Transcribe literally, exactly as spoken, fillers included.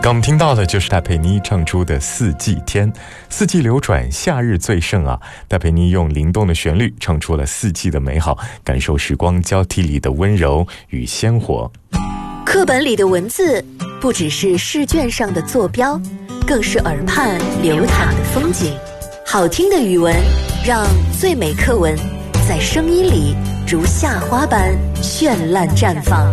刚我们听到的就是戴佩妮唱出的四季天。四季流转，夏日最盛啊！戴佩妮用灵动的旋律唱出了四季的美好，感受时光交替里的温柔与鲜活。 课本里的文字不只是试卷上的坐标，更是耳畔流淌的风景。好听的语文，让最美课文在声音里如夏花般绚烂绽放。